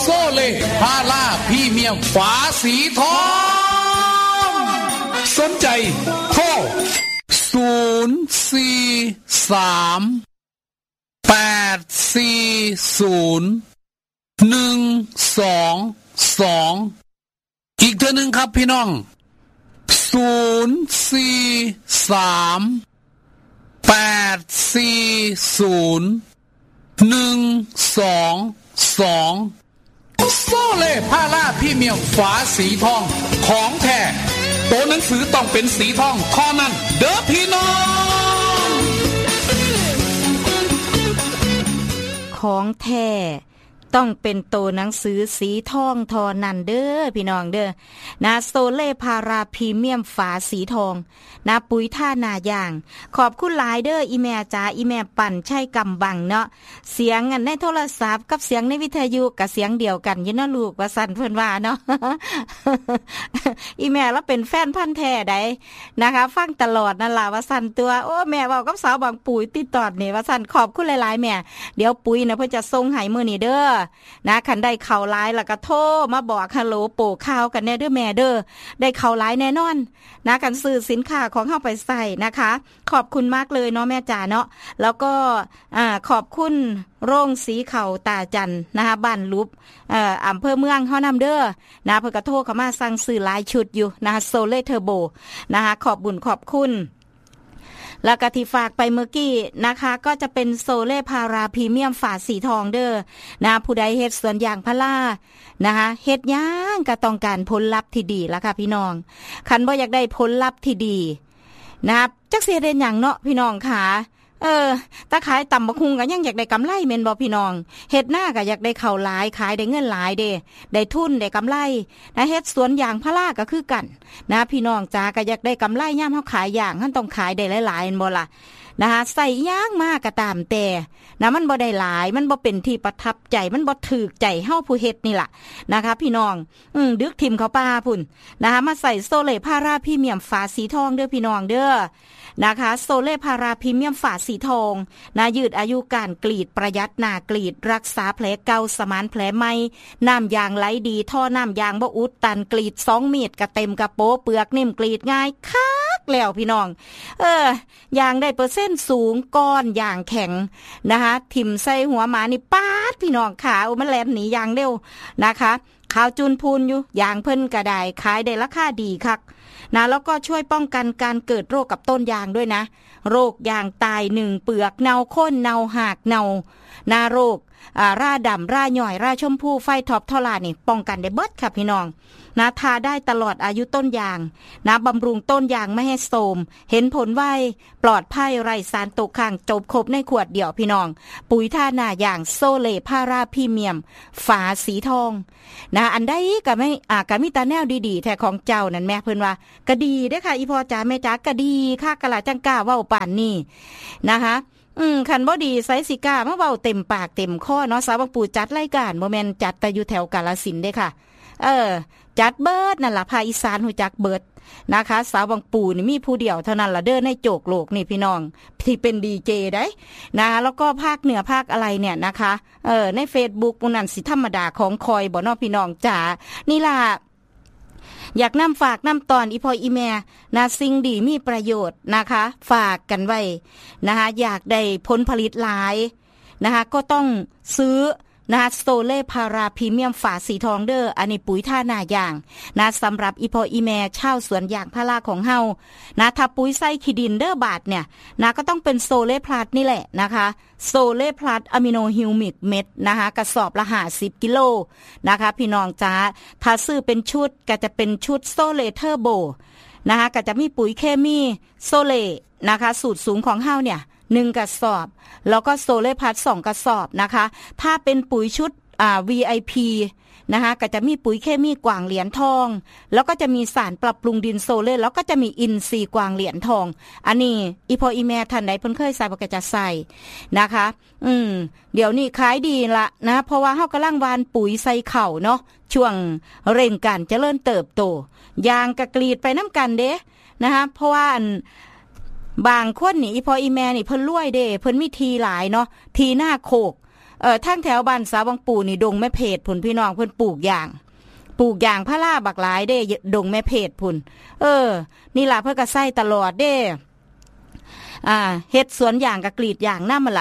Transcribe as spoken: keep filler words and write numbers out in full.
โซเล่พาราพรีเมียมฝาสีทองสนใจโทรศูนย์ สี่ สาม แปด สี่ ศูนย์ หนึ่ง สอง สองอีกเทื่อนึงครับพี่น้องศูนย์ สี่ สาม แปด สี่ ศูนย์ หนึ่ง สอง สองโซเล่พาราพรีเมียมฝาสีทองของแท้ตัวหนังสือต้องเป็นสีทองเท่านั้นเด้อพี่น้องของแท้ต้องเป็นโตหนังสือสีทองทอนันเด้อพี่น้องเด้อนะโซเล่พาราพรีเมียมฝาสีทองนะปุ๋ยท่านาอย่างขอบคุณหลายเด้ออีแม่จ๋าอีแม่ปั่นใช่กำบังเนาะเสียงอันในโทรศัพท์กับเสียงในวิทยุกับเสียงเดียวกันอยู่เนาะลูกว่าสั่นเพิ่นว่าเนาะ อีแม่เราเป็นแฟนพันธุ์แท้ใดนะคะฟังตลอดนั่นล่ะว่าสั่นตัวโอ้แม่เว้ากับสาวบางปุ๋ยติดตอดนี่ว่าสั่นขอบคุณหลายๆแม่เดี๋ยวปุ๋ยนะเพิ่นจะส่งให้มื้อนี้เด้อนะคันได้ข่าวร้ายแล้วก็โทรมาบอกฮัลโหลโปะข่าวกันแน่เด้อแม่เด้อได้ข่าวร้ายแน่นอนนะกันซื้อสินค้าของเฮาไปใส่นะคะขอบคุณมากเลยเนาะแม่จ๋าเนาะแล้วก็อ่าขอบคุณโรงสีเข่าตาจันนะคะบ้านลุบเอ่ออำเภอเมืองเฮานำเด้อนะเพิ่นก็โทรเข้ามาสั่งซื้อหลายชุดอยู่นะคะโซเล่เทอร์โบนะคะขอบบุญขอบคุณแล้วก็ที่ฝากไปเมื่อกี้นะคะก็จะเป็นโซเล่พาราพรีเมียมฝาสีทองเด้อนะผู้ใดเฮ็ดสวนยางพารานะคะเฮ็ดหยังก็ต้องการผลลัพธ์ที่ดีล่ะค่ะพี่น้องคันบ่อยากได้ผลลัพธ์ที่ดีนะครับจักสิเฮ็ดหยังเนาะพี่น้องค่ะเออตาขายตำบักหุ่งก็ยังอยากได้กำไรแม่นบ่พี่น้องเฮ็ดหน้าก็อยากได้ข้าวหลายขายได้เงินหลายเด้ได้ทุนได้กำไรนะเฮ็ดสวนยางพาราก็คือกันนะพี่น้องจ๋าก็อยากได้กำไรยามเฮาขายยางเฮาต้องขายได้หลายๆแม่นบ่ล่ะนะคะใส่ย่างมากก็ตามแต่นะมันบ่ได้หลายมันบ่เป็นที่ประทับใจมันบ่ถูกใจเฮาผู้เฮ็ดนี่ล่ะนะคะพี่น้องอือดึกทิ่มเข้าป่าพุ่นนะคะมาใส่โซเล่พาราพรีเมียมฝาสีทองเด้อพี่น้องเด้อนะคะโซเล่พาราพรีเมียมฝาสีทองนะยืดอายุการกรีดประหยัดหน้ากรีดรักษาแผลเก่าสมานแผลใหม่น้ำยางไหลดีท่อน้ำยางบ่อุดตันกรีดสองเมตรก็เต็มกระโปเปลือกนิ่มกรีดง่ายคักแล้วพี่น้องเออยางได้เปอร์เซ็นต์สูงก้อนยางแข็งนะคะถิ่มใส่หัวหมานี่ป๊าดพี่น้องขาโอ้มันแล่นหนียางเร็วนะคะขาวจุนพูนอยู่ยางเพิ่นก็ได้ขายได้ราคาดีคักนะแล้วก็ช่วยป้องกันการเกิดโรคกับต้นยางด้วยนะโรคยางตายหนึ่งเปลือกเนาข้นเนาหักเนานาโรคอ่าร่าดำร่าหน่อยร่าชมพูไฟท็อปทอลานี่ป้องกันได้เบิดค่ะพี่น้องนะทาได้ตลอดอายุต้นยางนะบำรุงต้นยางไม่ให้โทรมเห็นผลไวปลอดภัยไร้สารตกค้างจบครบในขวดเดียวพี่น้องปุ๋ยท่าหน้าอย่างโซเล่พาราพรีเมียมฝาสีทองนะอันใดก็ไม่อ่าก็มีตาแนวดีๆแท้ของเจ้านั่นแม่เพิ่นว่าก็ดีเด้อค่ะอีพ่อจ๋าแม่จ๋าก็ดีค่ะกะละจังกล้าเว้าปานนี้นะคะอืมคันบ่ดีไสสิกล้ามาเว้าเต็มปากเต็มคอเนาะสาวบางปู่จัดรายการบ่แม่นจัดแต่อยู่แถวกาฬสินธุ์เด้ค่ะเออจัดเบิดนั่นล่ะภาคอีสานฮู้จักเบิดนะคะสาวบางปู่นี่มีผู้เดียวเท่านั้นล่ะเด้อในโจกโลกนี่พี่น้องที่เป็นดีเจได้นะแล้วก็ภาคเหนือภาคอะไรเนี่ยนะคะเออใน Facebook พวกนั้นสิธรรมดาของคอยบ่เนาะพี่น้องจ๋านี่ล่ะอยากนำฝากนำตอนอีพออีแม่นะสิ่งดีมีประโยชน์นะคะฝากกันไว้นะคะอยากได้ผลผลิตหลายนะคะก็ต้องซื้อนะโซเล่พาราพรีเมียมฝาสีทองเด้ออันนี้ปุ๋ยท่าหน้าอย่างนะสำหรับอีพออีแม่ชาวสวนยางพาราของเฮานะถ้าปุ๋ยใส่ขี้ดินเด้อบาทเนี่ยนะก็ต้องเป็นโซเล่พลัสนี่แหละนะคะโซเล่พลัสอะมิโนฮิวมิกเม็ดนะคะกระสอบละห้าสิบกิโลนะคะพี่น้องจ้าถ้าซื้อเป็นชุดก็จะเป็นชุดโซเล่เทอร์โบนะคะก็จะมีปุ๋ยเคมีโซเล่นะคะสูตรสูงของเฮาเนี่ยหนึ่งกระสอบแล้วก็โซเล่พัดสองกระสอบนะคะถ้าเป็นปุ๋ยชุดอ่า วี ไอ พี นะคะก็จะมีปุ๋ยเคมีกวางเหรียญทองแล้วก็จะมีสารปรับปรุงดินโซเล่แล้วก็จะมีอินทรีย์กวางเหรียญทองอันนี้อีพออีแม่ท่านใดเพิ่นเคยใส่ก็จะใส่นะคะอืมเดี๋ยวนี้ขายดีละนะเพราะว่าเฮากำลังหว่านปุ๋ยใส่เข่าเนาะช่วงเร่งการเจริญเติบโตยางกะกรีดไปน้ำกันเด้นะคะเพราะว่าบางคนนี่อีพออีแม่นี่เพิ่นรวยเด้เพิ่นมีทีหลายเนาะทีหน้าโคกเอ่อทางแถวบ้านสาวังปู่นี่ดงแม่เพชรพุ่นพี่น้องเพิ่นปลูกยางปลูกยางพาราบักหลายเด้ดงแม่เพชรพุ่นเออนี่ล่ะเพิ่นก็ใส่ตลอดเด้อ่าเฮ็ดสวนยางก็กรีดยางนำมันล่ะ